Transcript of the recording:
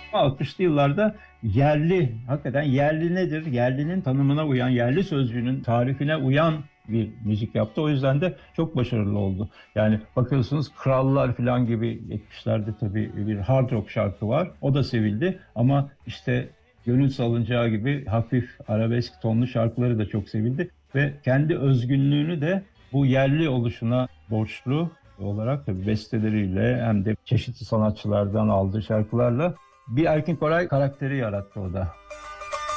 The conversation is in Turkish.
60'lı yıllarda yerli, hakikaten yerli nedir? Yerlinin tanımına uyan, yerli sözcüğünün tarifine uyan bir müzik yaptı. O yüzden de çok başarılı oldu. Yani bakıyorsunuz Krallar falan gibi 70'lerde tabii bir hard rock şarkı var. O da sevildi ama işte Gönül Salıncağı gibi hafif arabesk tonlu şarkıları da çok sevildi ve kendi özgünlüğünü de bu yerli oluşuna borçlu olarak tabii besteleriyle hem de çeşitli sanatçılardan aldığı şarkılarla bir Erkin Koray karakteri yarattı o da.